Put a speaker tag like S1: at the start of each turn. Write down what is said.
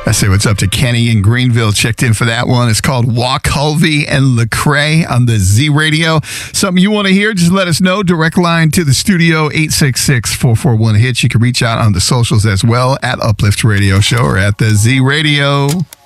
S1: I say what's up to Kenny in Greenville. Checked in for that one. It's called Walk Hulvey and Lecrae on the Z Radio. Something you want to hear, just let us know. Direct line to the studio, 866-441-HITS. You can reach out on the socials as well, at Uplift Radio Show or at the Z Radio.